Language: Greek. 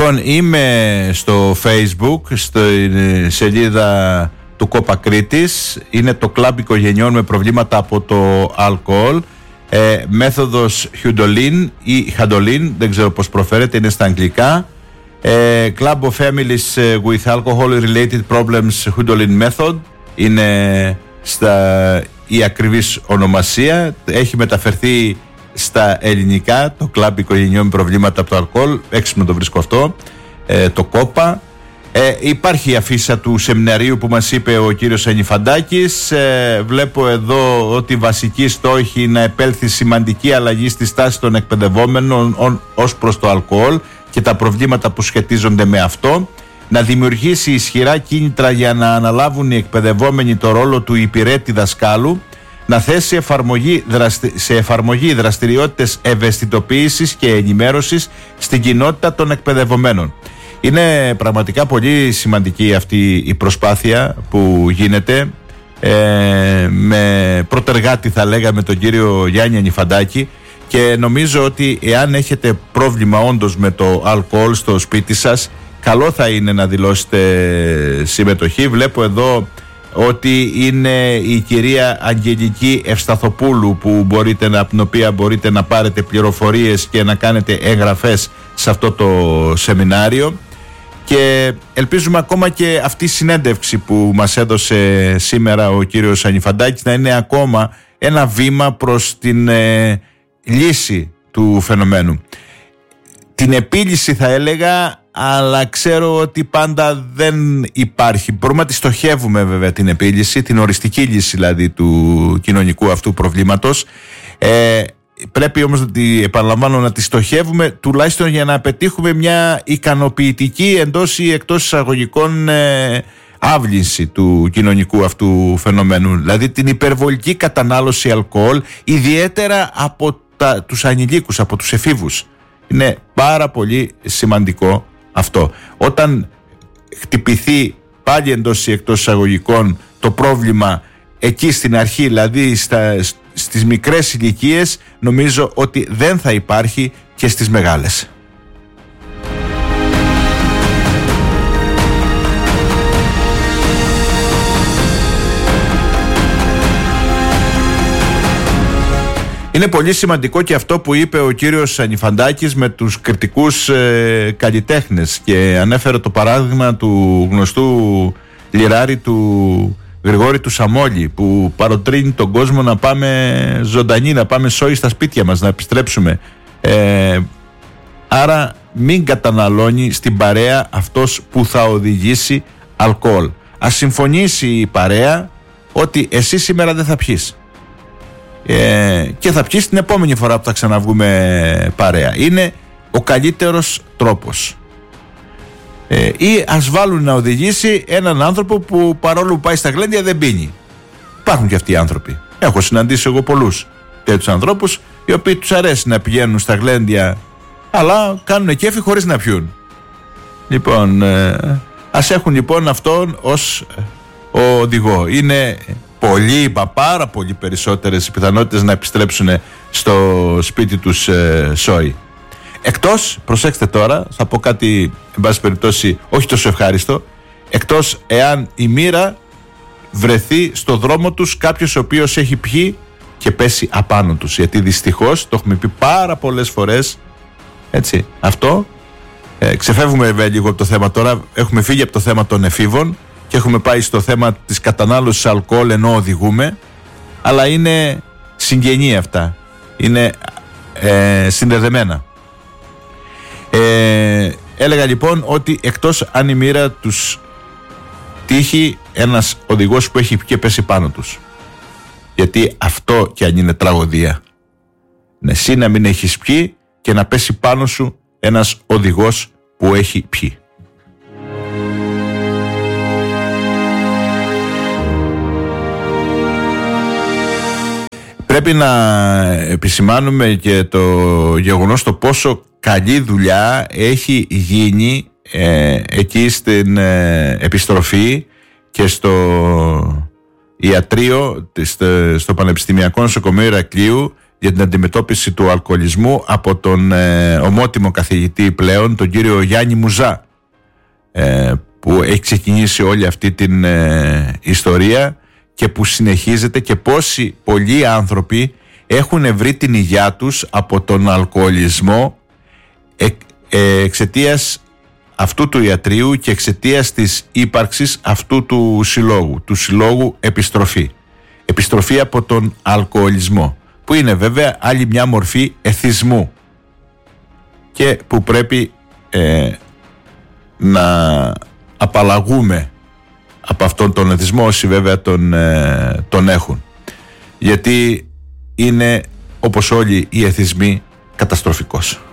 Λοιπόν, είμαι στο Facebook, στη σελίδα του Κόπα Κρήτης. Είναι το κλαμπ οικογενειών με προβλήματα από το αλκοόλ. Μέθοδος Hudolin ή Hadolin, δεν ξέρω πώς προφέρεται, είναι στα αγγλικά. Club of Families with Alcohol Related Problems Hudolin Method είναι η ακριβής ονομασία. Έχει μεταφερθεί στα ελληνικά το κλαμπ οικογενειών με προβλήματα από το αλκοόλ. Έξυπνο το βρίσκω αυτό, το Κόπα. Υπάρχει η αφίσα του σεμιναρίου που μας είπε ο κύριος Ανιφαντάκης. Βλέπω εδώ ότι βασική στόχη είναι να επέλθει σημαντική αλλαγή στη στάση των εκπαιδευόμενων ως προς το αλκοόλ και τα προβλήματα που σχετίζονται με αυτό, να δημιουργήσει ισχυρά κίνητρα για να αναλάβουν οι εκπαιδευόμενοι το ρόλο του υπηρέτη δασκάλου, να θέσει σε εφαρμογή δραστηριότητες ευαισθητοποίησης και ενημέρωσης στην κοινότητα των εκπαιδευομένων. Είναι πραγματικά πολύ σημαντική αυτή η προσπάθεια που γίνεται με πρωτεργάτη, θα λέγαμε, τον κύριο Γιάννη Ανιφαντάκη, και νομίζω ότι εάν έχετε πρόβλημα όντως με το αλκοόλ στο σπίτι σας, καλό θα είναι να δηλώσετε συμμετοχή. Βλέπω εδώ ότι είναι η κυρία Αγγελική Ευσταθοπούλου από την οποία μπορείτε να πάρετε πληροφορίες και να κάνετε εγγραφές σε αυτό το σεμινάριο, και ελπίζουμε ακόμα και αυτή η συνέντευξη που μας έδωσε σήμερα ο κύριος Ανιφαντάκης να είναι ακόμα ένα βήμα προς την λύση του φαινομένου. Την επίλυση θα έλεγα, αλλά ξέρω ότι πάντα δεν υπάρχει. Μπορούμε να τη στοχεύουμε βέβαια την επίλυση, την οριστική λύση δηλαδή του κοινωνικού αυτού προβλήματος. Πρέπει όμως να τη στοχεύουμε τουλάχιστον για να πετύχουμε μια ικανοποιητική εντός ή εκτός εισαγωγικών άβλυνση του κοινωνικού αυτού φαινομένου. Δηλαδή την υπερβολική κατανάλωση αλκοόλ, ιδιαίτερα από τους ανηλίκους, από τους εφήβους. Είναι πάρα πολύ σημαντικό αυτό. Όταν χτυπηθεί πάλι εντός ή εκτός εισαγωγικών το πρόβλημα εκεί στην αρχή, δηλαδή στις μικρές ηλικίες, νομίζω ότι δεν θα υπάρχει και στις μεγάλες. Είναι πολύ σημαντικό και αυτό που είπε ο κύριος Ανιφαντάκης με τους κριτικούς καλλιτέχνες, και ανέφερε το παράδειγμα του γνωστού λιράρη του Γρηγόρη του Σαμόλη, που παροτρύνει τον κόσμο να πάμε ζωντανοί, να πάμε σόι στα σπίτια μας, να επιστρέψουμε. Άρα μην καταναλώνει στην παρέα αυτός που θα οδηγήσει αλκοόλ. Ας συμφωνήσει η παρέα ότι εσύ σήμερα δεν θα πιείς, και θα πιείς την επόμενη φορά που θα ξαναβγούμε παρέα. Είναι ο καλύτερος τρόπος. Ή ας βάλουν να οδηγήσει έναν άνθρωπο που παρόλο που πάει στα γλέντια δεν πίνει. Υπάρχουν και αυτοί οι άνθρωποι. Έχω συναντήσει εγώ πολλούς τέτοιους ανθρώπους, οι οποίοι τους αρέσει να πηγαίνουν στα γλέντια, αλλά κάνουν κέφι χωρίς να πιούν. Λοιπόν, ας έχουν λοιπόν αυτόν ως οδηγό. Είναι πάρα πολύ περισσότερες οι πιθανότητες να επιστρέψουν στο σπίτι τους σόι. Εκτός, προσέξτε τώρα, θα πω κάτι εν πάση περιπτώσει όχι τόσο ευχάριστο, εκτός εάν η μοίρα βρεθεί στο δρόμο τους κάποιος ο οποίος έχει πιει και πέσει απάνω τους, γιατί δυστυχώς το έχουμε πει πάρα πολλές φορές, έτσι, αυτό. Ξεφεύγουμε βέβαια λίγο από το θέμα τώρα, έχουμε φύγει από το θέμα των εφήβων και έχουμε πάει στο θέμα της κατανάλωσης αλκοόλ ενώ οδηγούμε, αλλά είναι συγγενή αυτά, είναι συνδεδεμένα. Έλεγα λοιπόν ότι εκτός αν η μοίρα τους τύχει ένας οδηγός που έχει και πέσει πάνω τους, γιατί αυτό κι αν είναι τραγωδία, εσύ να μην έχεις πιει και να πέσει πάνω σου ένας οδηγός που έχει πιει. Πρέπει να επισημάνουμε και το γεγονός το πόσο καλή δουλειά έχει γίνει εκεί στην επιστροφή και στο ιατρείο, στο Πανεπιστημιακό Νοσοκομείο Ηρακλείου, για την αντιμετώπιση του αλκοολισμού από τον ομότιμο καθηγητή πλέον, τον κύριο Γιάννη Μουζά, που έχει ξεκινήσει όλη αυτή την ιστορία και που συνεχίζεται, και πόσοι πολλοί άνθρωποι έχουν βρει την υγειά τους από τον αλκοολισμό εξαιτίας αυτού του ιατρείου και εξαιτίας της ύπαρξης αυτού του συλλόγου επιστροφή από τον αλκοολισμό, που είναι βέβαια άλλη μια μορφή εθισμού και που πρέπει να απαλλαγούμε από αυτόν τον εθισμό, όσοι βέβαια τον έχουν, γιατί είναι, όπως όλοι οι εθισμοί, καταστροφικός.